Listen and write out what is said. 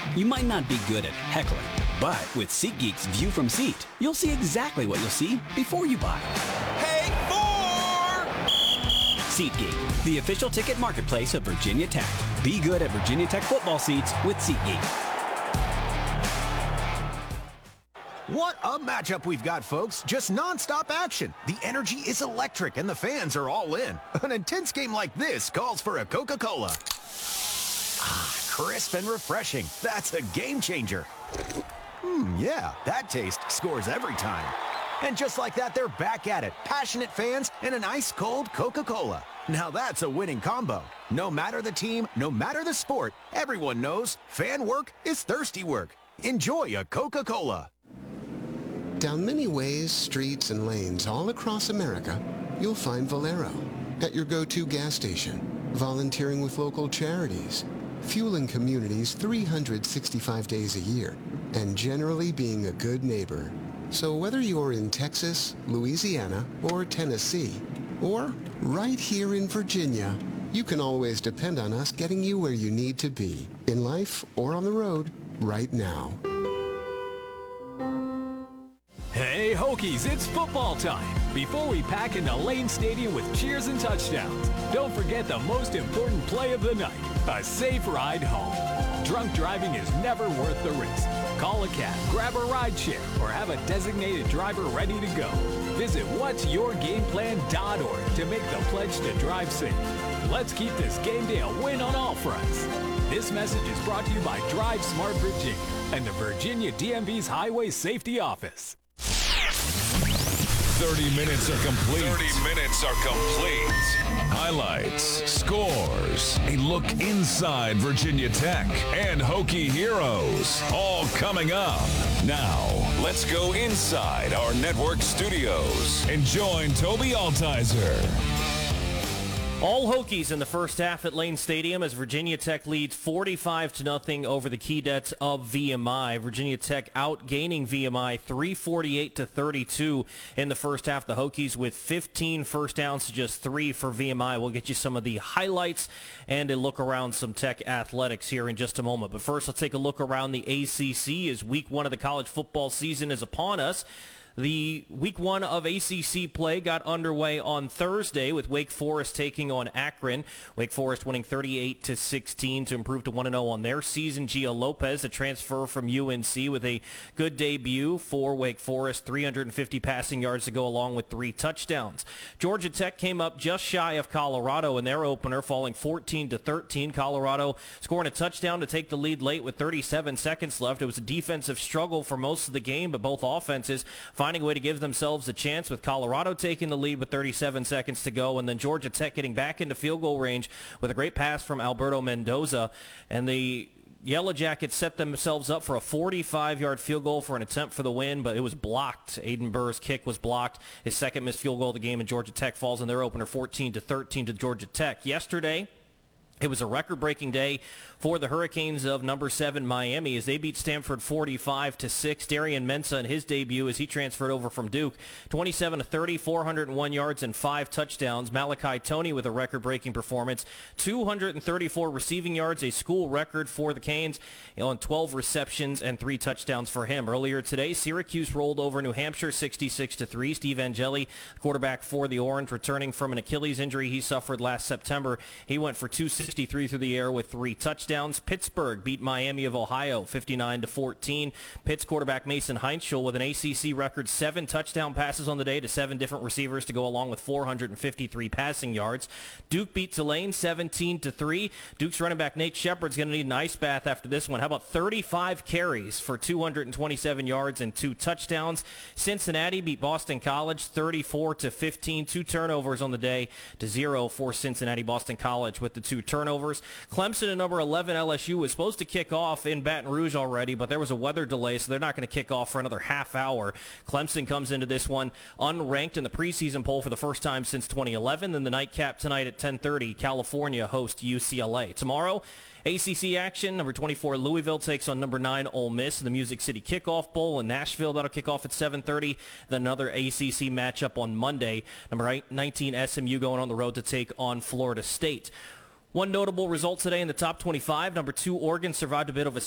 You might not be good at heckling, but with SeatGeek's View from Seat, you'll see exactly what you'll see before you buy. Hey, for! SeatGeek, the official ticket marketplace of Virginia Tech. Be good at Virginia Tech football seats with SeatGeek. What a matchup we've got, folks. Just non-stop action. The energy is electric and the fans are all in. An intense game like this calls for a Coca-Cola. Crisp and refreshing. That's a game changer. Yeah, that taste scores every time. And just like that, they're back at it. Passionate fans and an ice-cold Coca-Cola. Now that's a winning combo. No matter the team, no matter the sport, everyone knows fan work is thirsty work. Enjoy a Coca-Cola. Down many ways, streets, and lanes all across America, you'll find Valero. At your go-to gas station, volunteering with local charities, fueling communities 365 days a year, and generally being a good neighbor. So whether you're in Texas, Louisiana, or Tennessee, or right here in Virginia, you can always depend on us getting you where you need to be, in life or on the road, right now. Hey Hokies, it's football time. Before we pack into Lane Stadium with cheers and touchdowns, don't forget the most important play of the night, a safe ride home. Drunk driving is never worth the risk. Call a cab, grab a ride share, or have a designated driver ready to go. Visit whatsyourgameplan.org to make the pledge to drive safe. Let's keep this game day a win on all fronts. This message is brought to you by Drive Smart Virginia and the Virginia DMV's Highway Safety Office. 30 minutes are complete. 30 minutes are complete. Highlights, scores, a look inside Virginia Tech, and Hokie heroes. All coming up. Now, let's go inside our network studios and join Toby Altizer. All Hokies in the first half at Lane Stadium as Virginia Tech leads 45-0 over the Keydets of VMI. Virginia Tech outgaining VMI 348-32 in the first half. The Hokies with 15 first downs to just 3 for VMI. We'll get you some of the highlights and a look around some Tech athletics here in just a moment. But first, let's take a look around the ACC as week 1 of the college football season is upon us. The week 1 of ACC play got underway on Thursday with Wake Forest taking on Akron. Wake Forest winning 38-16 to improve to 1-0 on their season. Gia Lopez, a transfer from UNC, with a good debut for Wake Forest. 350 passing yards to go along with 3 touchdowns. Georgia Tech came up just shy of Colorado in their opener, falling 14-13. Colorado scoring a touchdown to take the lead late with 37 seconds left. It was a defensive struggle for most of the game, but both offenses finding a way to give themselves a chance, with Colorado taking the lead with 37 seconds to go, and then Georgia Tech getting back into field goal range with a great pass from Alberto Mendoza. And the Yellow Jackets set themselves up for a 45-yard field goal for an attempt for the win, but it was blocked. Aiden Burr's kick was blocked. His second missed field goal of the game, and Georgia Tech falls in their opener 14-13 to Georgia Tech. Yesterday, it was a record-breaking day for the Hurricanes of number 7 Miami as they beat Stanford 45-6. Darian Mensah in his debut as he transferred over from Duke, 27-30, 401 yards and 5 touchdowns. Malachi Toney with a record-breaking performance, 234 receiving yards, a school record for the Canes on 12 receptions and 3 touchdowns for him. Earlier today, Syracuse rolled over New Hampshire 66-3. Steve Angeli, quarterback for the Orange, returning from an Achilles injury he suffered last September. He went for 263 through the air with 3 touchdowns. Pittsburgh beat Miami of Ohio 59-14. Pitt's quarterback Mason Heinschel with an ACC record 7 touchdown passes on the day to 7 different receivers to go along with 453 passing yards. Duke beat Tulane 17-3. Duke's running back Nate Shepard's going to need an ice bath after this one. How about 35 carries for 227 yards and 2 touchdowns? Cincinnati beat Boston College 34-15. 2 turnovers on the day to 0 for Cincinnati. Boston College with the 2 turnovers. Clemson at number 11 LSU was supposed to kick off in Baton Rouge already, but there was a weather delay, so they're not going to kick off for another half hour. Clemson comes into this one unranked in the preseason poll for the first time since 2011. Then the nightcap tonight at 10:30, California hosts UCLA. Tomorrow, ACC action. Number 24 Louisville takes on number 9 Ole Miss in the Music City Kickoff Bowl in Nashville. That'll kick off at 7:30. Then another ACC matchup on Monday. Number 19 SMU going on the road to take on Florida State. One notable result today in the top 25. Number 2 Oregon survived a bit of a